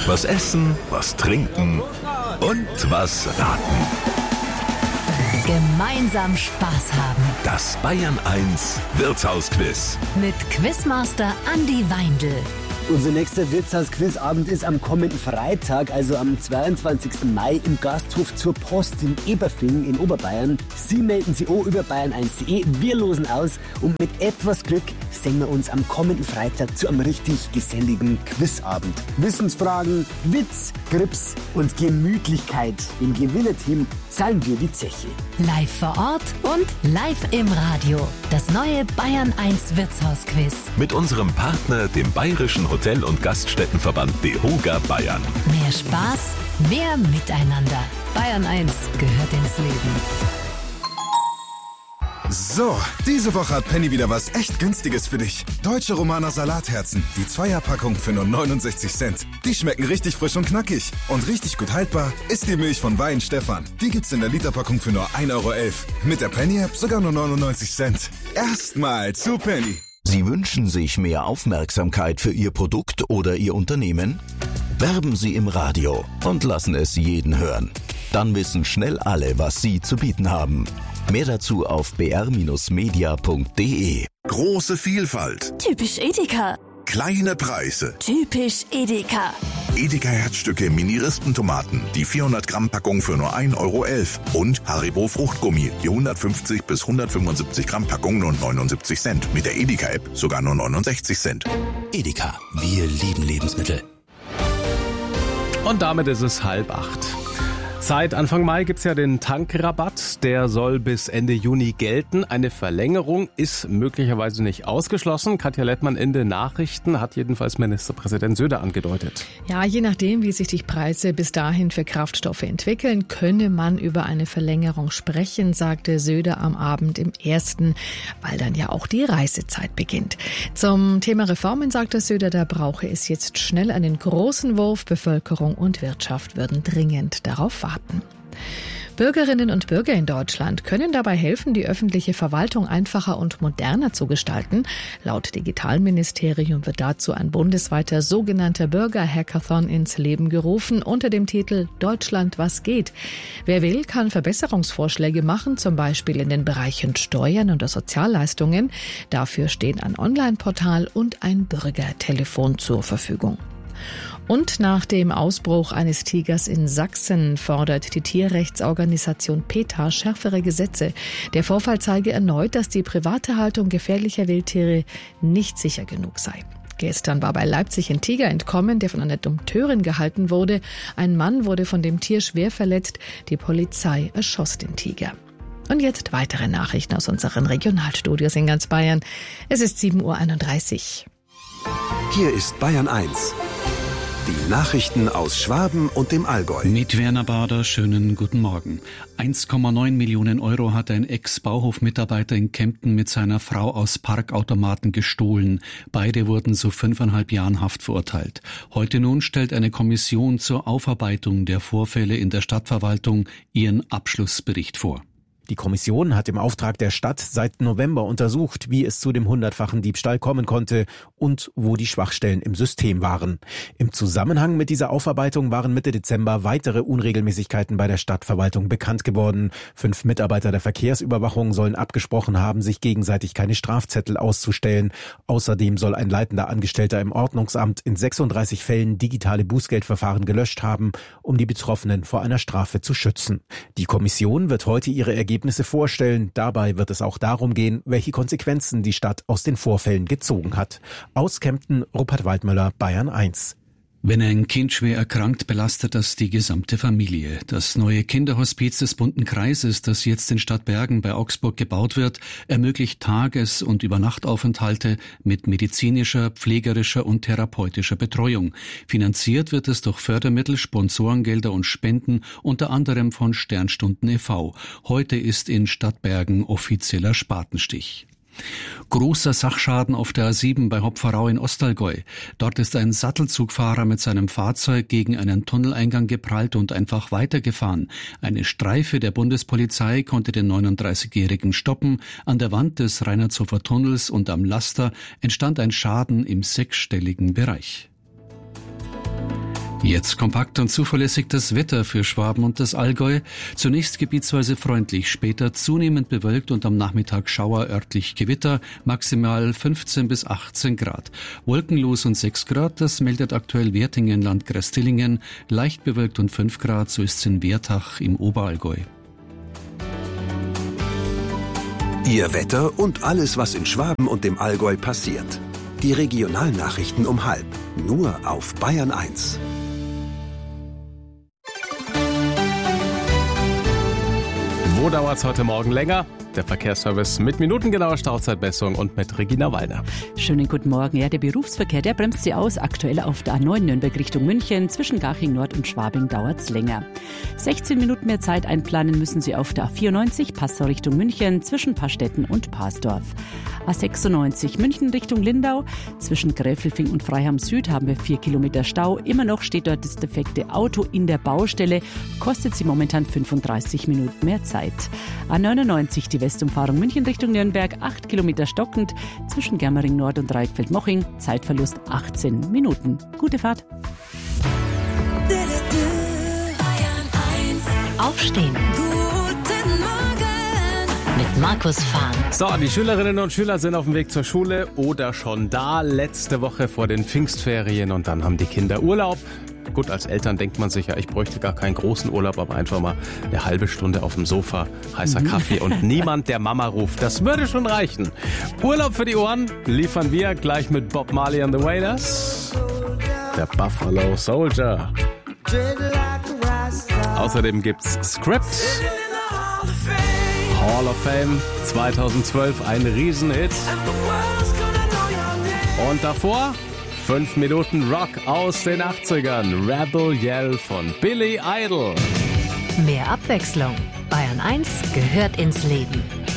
Was essen, was trinken und was raten. Gemeinsam Spaß haben. Das Bayern 1 Wirtshausquiz. Mit Quizmaster Andi Weindl. Unser nächster Wirtshaus-Quizabend ist am kommenden Freitag, also am 22. Mai im Gasthof zur Post in Eberfing in Oberbayern. Sie melden sich auch über bayern1.de. Wir losen aus und mit etwas Glück sehen wir uns am kommenden Freitag zu einem richtig geselligen Quizabend. Wissensfragen, Witz, Grips und Gemütlichkeit. Im Gewinnerteam zahlen wir die Zeche. Live vor Ort und live im Radio. Das neue Bayern 1 Wirtshausquiz. Mit unserem Partner, dem Bayerischen Hotel- und Gaststättenverband DEHOGA Bayern. Mehr Spaß, mehr Miteinander. Bayern 1 gehört ins Leben. So, diese Woche hat Penny wieder was echt Günstiges für dich. Deutsche Romaner Salatherzen, die Zweierpackung für nur 69 Cent. Die schmecken richtig frisch und knackig. Und richtig gut haltbar ist die Milch von Weihenstephan. Die gibt's in der Literpackung für nur 1,11 Euro. Mit der Penny-App sogar nur 99 Cent. Erstmal zu Penny. Sie wünschen sich mehr Aufmerksamkeit für Ihr Produkt oder Ihr Unternehmen? Werben Sie im Radio und lassen es jeden hören. Dann wissen schnell alle, was Sie zu bieten haben. Mehr dazu auf br-media.de. Große Vielfalt. Typisch Edeka. Kleine Preise. Typisch Edeka. Edeka Herzstücke Mini-Rispentomaten, die 400 Gramm Packung für nur 1,11 Euro. Und Haribo Fruchtgummi, die 150 bis 175 Gramm Packung nur 79 Cent. Mit der Edeka-App sogar nur 69 Cent. Edeka, wir lieben Lebensmittel. Und damit ist es 7:30. Seit Anfang Mai gibt's ja den Tankrabatt, der soll bis Ende Juni gelten. Eine Verlängerung ist möglicherweise nicht ausgeschlossen. Katja Lettmann in den Nachrichten hat jedenfalls Ministerpräsident Söder angedeutet. Ja, je nachdem, wie sich die Preise bis dahin für Kraftstoffe entwickeln, könne man über eine Verlängerung sprechen, sagte Söder am Abend im Ersten, weil dann ja auch die Reisezeit beginnt. Zum Thema Reformen sagte Söder, da brauche es jetzt schnell einen großen Wurf. Bevölkerung und Wirtschaft würden dringend darauf warten. Bürgerinnen und Bürger in Deutschland können dabei helfen, die öffentliche Verwaltung einfacher und moderner zu gestalten. Laut Digitalministerium wird dazu ein bundesweiter sogenannter Bürger-Hackathon ins Leben gerufen unter dem Titel Deutschland, was geht? Wer will, kann Verbesserungsvorschläge machen, zum Beispiel in den Bereichen Steuern und Sozialleistungen. Dafür stehen ein Online-Portal und ein Bürgertelefon zur Verfügung. Und nach dem Ausbruch eines Tigers in Sachsen fordert die Tierrechtsorganisation PETA schärfere Gesetze. Der Vorfall zeige erneut, dass die private Haltung gefährlicher Wildtiere nicht sicher genug sei. Gestern war bei Leipzig ein Tiger entkommen, der von einer Dompteurin gehalten wurde. Ein Mann wurde von dem Tier schwer verletzt. Die Polizei erschoss den Tiger. Und jetzt weitere Nachrichten aus unseren Regionalstudios in ganz Bayern. Es ist 7:31 Uhr. Hier ist Bayern 1. Die Nachrichten aus Schwaben und dem Allgäu. Mit Werner Bader, schönen guten Morgen. 1,9 Millionen Euro hat ein Ex-Bauhof-Mitarbeiter in Kempten mit seiner Frau aus Parkautomaten gestohlen. Beide wurden zu 5,5 Jahren Haft verurteilt. Heute nun stellt eine Kommission zur Aufarbeitung der Vorfälle in der Stadtverwaltung ihren Abschlussbericht vor. Die Kommission hat im Auftrag der Stadt seit November untersucht, wie es zu dem 100-fachen Diebstahl kommen konnte und wo die Schwachstellen im System waren. Im Zusammenhang mit dieser Aufarbeitung waren Mitte Dezember weitere Unregelmäßigkeiten bei der Stadtverwaltung bekannt geworden. 5 Mitarbeiter der Verkehrsüberwachung sollen abgesprochen haben, sich gegenseitig keine Strafzettel auszustellen. Außerdem soll ein leitender Angestellter im Ordnungsamt in 36 Fällen digitale Bußgeldverfahren gelöscht haben, um die Betroffenen vor einer Strafe zu schützen. Die Kommission wird heute ihre Ergebnisse vorstellen. Dabei wird es auch darum gehen, welche Konsequenzen die Stadt aus den Vorfällen gezogen hat. Aus Kempten, Rupert Waldmüller, Bayern 1. Wenn ein Kind schwer erkrankt, belastet das die gesamte Familie. Das neue Kinderhospiz des Bunten Kreises, das jetzt in Stadtbergen bei Augsburg gebaut wird, ermöglicht Tages- und Übernachtaufenthalte mit medizinischer, pflegerischer und therapeutischer Betreuung. Finanziert wird es durch Fördermittel, Sponsorengelder und Spenden, unter anderem von Sternstunden e.V. Heute ist in Stadtbergen offizieller Spatenstich. Großer Sachschaden auf der A7 bei Hopferau in Ostallgäu. Dort ist ein Sattelzugfahrer mit seinem Fahrzeug gegen einen Tunneleingang geprallt und einfach weitergefahren. Eine Streife der Bundespolizei konnte den 39-Jährigen stoppen. An der Wand des Reinertshofer Tunnels und am Laster entstand ein Schaden im 6-stelligen Bereich. Jetzt kompakt und zuverlässig das Wetter für Schwaben und das Allgäu. Zunächst gebietsweise freundlich, später zunehmend bewölkt und am Nachmittag Schauer, örtlich Gewitter, maximal 15 bis 18 Grad. Wolkenlos und 6 Grad, das meldet aktuell Wertingen, Landkreis Dillingen. Leicht bewölkt und 5 Grad, so ist es in Wertach im Oberallgäu. Ihr Wetter und alles, was in Schwaben und dem Allgäu passiert. Die Regionalnachrichten um 12:30, nur auf Bayern 1. Wo dauert es heute Morgen länger? Der Verkehrsservice mit minutengenauer Stauzeitmessung und mit Regina Wallner. Schönen guten Morgen. Ja, der Berufsverkehr, der bremst Sie aus. Aktuell auf der A9 Nürnberg Richtung München. Zwischen Garching Nord und Schwabing dauert es länger. 16 Minuten mehr Zeit einplanen müssen Sie auf der A94 Passau Richtung München. Zwischen Paarstetten und Parsdorf. A96 München Richtung Lindau. Zwischen Gräfelfing und Freiham Süd haben wir 4 Kilometer Stau. Immer noch steht dort das defekte Auto in der Baustelle. Kostet Sie momentan 35 Minuten mehr Zeit. A99 die Westumfahrung München Richtung Nürnberg, 8 Kilometer stockend, zwischen Germering Nord und Dreieckfeld-Moching, Zeitverlust 18 Minuten. Gute Fahrt. Aufstehen. Guten Morgen. Mit Markus Fahn. So, die Schülerinnen und Schüler sind auf dem Weg zur Schule oder schon da. Letzte Woche vor den Pfingstferien und dann haben die Kinder Urlaub. Gut, als Eltern denkt man sich ja, ich bräuchte gar keinen großen Urlaub, aber einfach mal eine halbe Stunde auf dem Sofa, heißer Kaffee und niemand, der Mama ruft. Das würde schon reichen. Urlaub für die Ohren liefern wir gleich mit Bob Marley and the Wailers, der Buffalo Soldier. Außerdem gibt's Script, Hall of Fame 2012, ein Riesenhit. Und davor 5 Minuten Rock aus den 80ern. Rebel Yell von Billy Idol. Mehr Abwechslung. Bayern 1 gehört ins Leben.